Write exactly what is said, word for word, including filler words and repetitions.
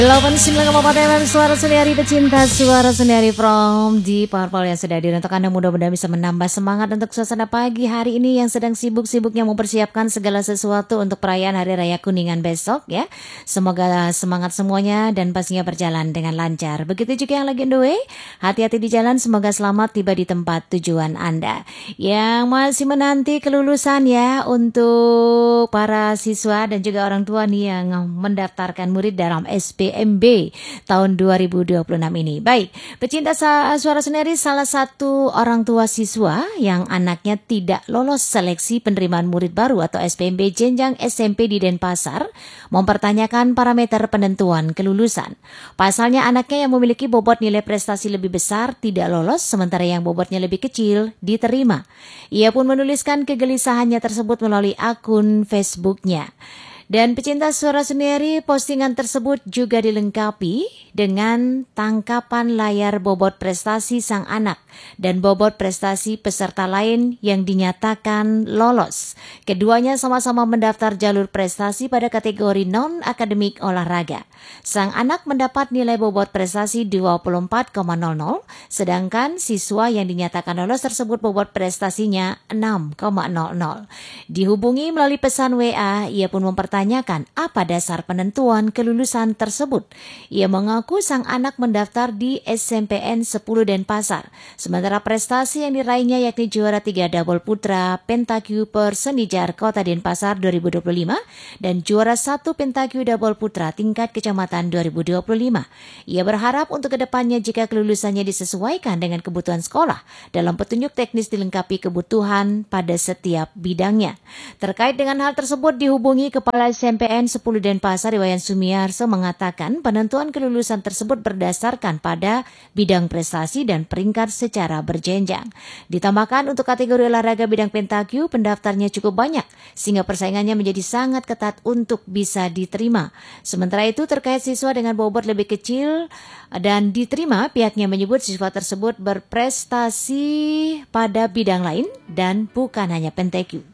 delapan puluh sembilan koma empat F M Suara Seniari Pecinta Suara Seniari from di Powerful yang sudah hadir untuk Anda, mudah-mudahan bisa menambah semangat untuk suasana pagi hari ini yang sedang sibuk-sibuknya mempersiapkan segala sesuatu untuk perayaan Hari Raya Kuningan besok ya. Semoga semangat semuanya dan pastinya berjalan dengan lancar. Begitu juga yang lagi on the way, hati-hati di jalan, semoga selamat tiba di tempat tujuan Anda. Yang masih menanti kelulusan ya untuk para siswa dan juga orang tua nih yang mendaftarkan murid dalam S B M B tahun dua ribu dua puluh enam ini. Baik, pecinta Suara Seniari, salah satu orang tua siswa yang anaknya tidak lolos seleksi penerimaan murid baru atau S B M B jenjang S M P di Denpasar mempertanyakan parameter penentuan kelulusan. Pasalnya anaknya yang memiliki bobot nilai prestasi lebih besar tidak lolos, sementara yang bobotnya lebih kecil diterima. Ia pun menuliskan kegelisahannya tersebut melalui akun Facebooknya. Dan pecinta Suara Seniari, postingan tersebut juga dilengkapi dengan tangkapan layar bobot prestasi sang anak dan bobot prestasi peserta lain yang dinyatakan lolos. Keduanya sama-sama mendaftar jalur prestasi pada kategori non-akademik olahraga. Sang anak mendapat nilai bobot prestasi dua puluh empat koma nol nol, sedangkan siswa yang dinyatakan lolos tersebut bobot prestasinya enam koma nol nol. Dihubungi melalui pesan W A, ia pun mempertanyakan Tanyakan apa dasar penentuan kelulusan tersebut. Ia mengaku sang anak mendaftar di S M P N sepuluh Denpasar, sementara prestasi yang diraihnya yakni juara tiga double putra PentaQ per Senijar Kota Denpasar dua ribu dua puluh lima dan juara satu PentaQ double putra tingkat kecamatan dua ribu dua puluh lima. Ia berharap untuk kedepannya jika kelulusannya disesuaikan dengan kebutuhan sekolah dalam petunjuk teknis dilengkapi kebutuhan pada setiap bidangnya. Terkait dengan hal tersebut dihubungi Kepala S M P N sepuluh Denpasar Iwayan Sumiarso mengatakan penentuan kelulusan tersebut berdasarkan pada bidang prestasi dan peringkat secara berjenjang. Ditambahkan untuk kategori olahraga bidang PentaQ pendaftarnya cukup banyak sehingga persaingannya menjadi sangat ketat untuk bisa diterima. Sementara itu terkait siswa dengan bobot lebih kecil dan diterima, pihaknya menyebut siswa tersebut berprestasi pada bidang lain dan bukan hanya PentaQ.